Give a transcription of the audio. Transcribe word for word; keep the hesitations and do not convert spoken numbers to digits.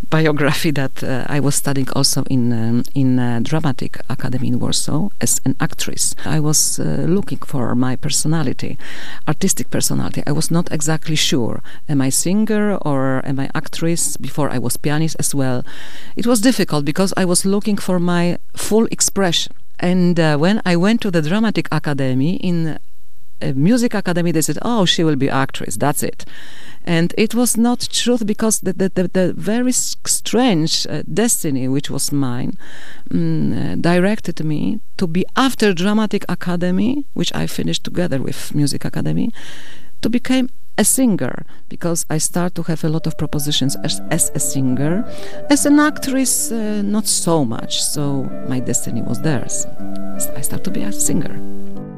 biography that uh, I was studying also in um, in uh, Dramatic Academy in Warsaw as an actress. I was uh, looking for my personality, artistic personality. I was not exactly sure. Am I singer or am I actress? Before I was pianist as well. It was difficult because I was looking for my full expression. And uh, when I went to the Dramatic Academy, in a music academy, they said, oh, she will be actress, that's it. And it was not truth, because the, the, the, the very strange uh, destiny which was mine um, uh, directed me to be, after Dramatic Academy, which I finished together with Music Academy, to become a singer, because I start to have a lot of propositions as, as a singer. As an actress, uh, not so much, so my destiny was theirs. I start to be a singer.